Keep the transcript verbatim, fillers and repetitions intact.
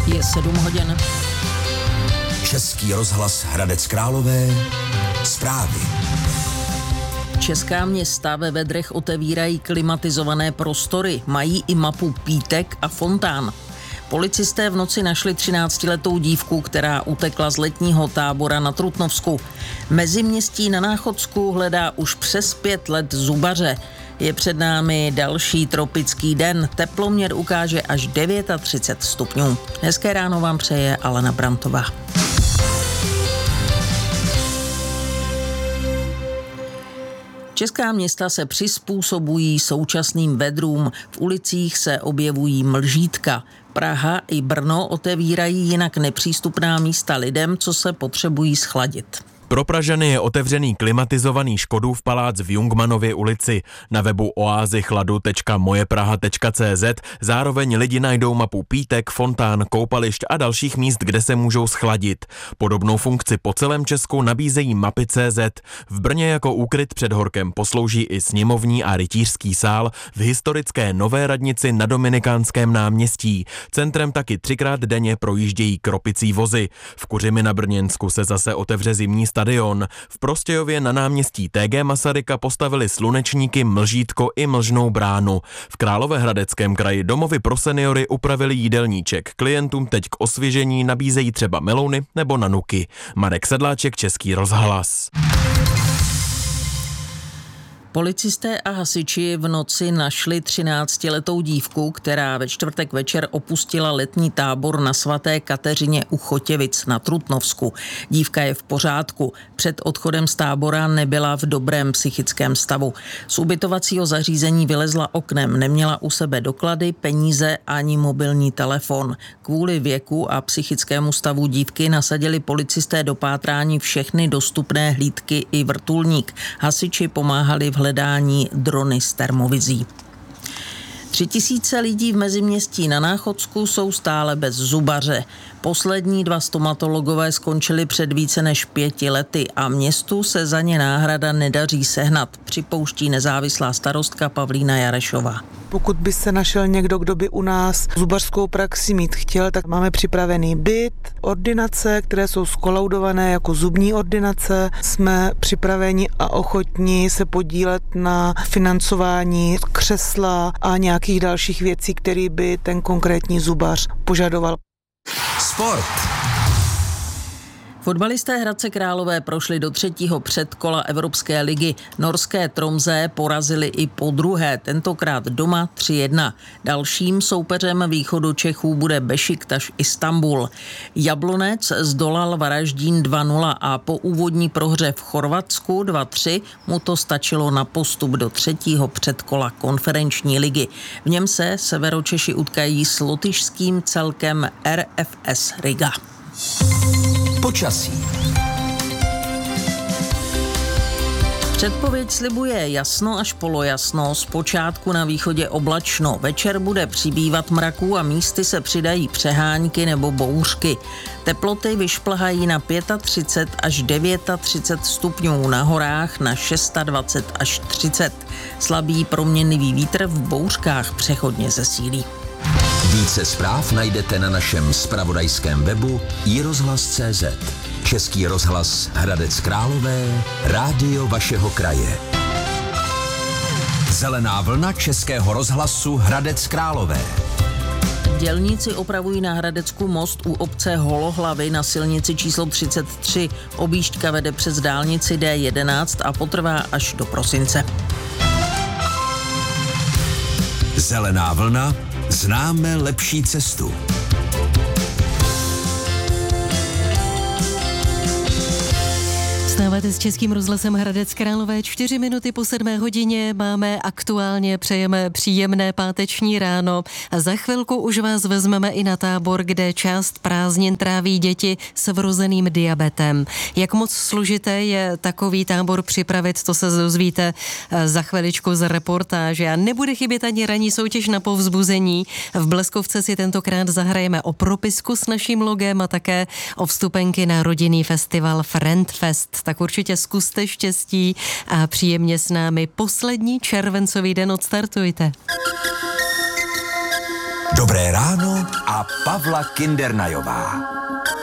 Je sedm hodin. Český rozhlas Hradec Králové. Zprávy. Česká města ve Vedrech otevírají klimatizované prostory. Mají i mapu pítek a fontán. Policisté v noci našli třináctiletou dívku, která utekla z letního tábora na Trutnovsku. Meziměstí na Náchodsku hledá už přes pět let zubaře. Je před námi další tropický den. Teploměr ukáže až třicet devět stupňů. Hezké ráno vám přeje Alena Brantová. Česká města se přizpůsobují současným vedrům. V ulicích se objevují mlžítka. Praha i Brno otevírají jinak nepřístupná místa lidem, co se potřebují schladit. Pro Pražany je otevřený klimatizovaný Škodův palác v Jungmannově ulici. Na webu oazychladu tečka mojepraha tečka cé zet zároveň lidi najdou mapu pítek, fontán, koupališť a dalších míst, kde se můžou schladit. Podobnou funkci po celém Česku nabízejí mapy tečka cé zet. V Brně jako úkryt před horkem poslouží i sněmovní a rytířský sál v historické Nové radnici na Dominikánském náměstí. Centrem taky třikrát denně projíždějí kropicí vozy. V Kuřimi na Brněnsku se zase otevře zimní stadion. V Prostějově na náměstí té gé Masaryka postavili slunečníky, mlžítko i mlžnou bránu. V Královéhradeckém kraji domovy pro seniory upravili jídelníček. Klientům teď k osvěžení nabízejí třeba melouny nebo nanuky. Marek Sedláček, Český rozhlas. Policisté a hasiči v noci našli třináctiletou dívku, která ve čtvrtek večer opustila letní tábor na svaté Kateřině u Chotěvic na Trutnovsku. Dívka je v pořádku. Před odchodem z tábora nebyla v dobrém psychickém stavu. Z ubytovacího zařízení vylezla oknem, neměla u sebe doklady, peníze ani mobilní telefon. Kvůli věku a psychickému stavu dívky nasadili policisté do pátrání všechny dostupné hlídky i vrtulník. Hasiči pomáhali v hledání drony s termovizí. Tři tisíce lidí v Meziměstí na Náchodsku jsou stále bez zubaře. Poslední dva stomatologové skončili před více než pěti lety a městu se za ně náhrada nedaří sehnat, připouští nezávislá starostka Pavlína Jarešová. Pokud by se našel někdo, kdo by u nás zubařskou praxi mít chtěl, tak máme připravený byt, ordinace, které jsou skolaudované jako zubní ordinace. Jsme připraveni a ochotní se podílet na financování křesla a nějakých dalších věcí, které by ten konkrétní zubař požadoval. Sport. Fotbalisté Hradce Králové prošli do třetího předkola Evropské ligy. Norské Tromsø porazili i po druhé, tentokrát doma tři jedna. Dalším soupeřem východu Čechů bude Bešiktaš Istanbul. Jablonec zdolal Varaždín dva nula a po úvodní prohře v Chorvatsku dva tři mu to stačilo na postup do třetího předkola konferenční ligy. V něm se Severočeši utkají s lotyšským celkem R F S Riga. Počasí. Předpověď slibuje jasno až polojasno, zpočátku na východě oblačno. Večer bude přibývat mraků a místy se přidají přehánky nebo bouřky. Teploty vyšplhají na třicet pět až třicet devět stupňů, na horách na dvacet šest až třicet. Slabý proměnlivý vítr v bouřkách přechodně zesílí. Více zpráv najdete na našem zpravodajském webu i rozhlas tečka cé zet. Český rozhlas Hradec Králové, rádio vašeho kraje. Zelená vlna Českého rozhlasu Hradec Králové. Dělníci opravují na Hradecku most u obce Holohlavy na silnici číslo třicet tři. Objížďka vede přes dálnici D jedenáct a potrvá až do prosince. Zelená vlna. Známe lepší cestu. Vstáváte s Českým rozhlasem Hradec Králové, čtyři minuty po sedmé hodině, máme aktuálně, přejeme příjemné páteční ráno a za chvilku už vás vezmeme i na tábor, kde část prázdnin tráví děti s vrozeným diabetem. Jak moc složité je takový tábor připravit, to se dozvíte za chviličku z reportáže a nebude chybět ani ranní soutěž na povzbuzení. V Bleskovce si tentokrát zahrajeme o propisku s naším logem a také o vstupenky na rodinný festival Friendfest. Tak určitě zkuste štěstí a příjemně s námi poslední červencový den odstartujte. Dobré ráno a Pavla Kindernajová.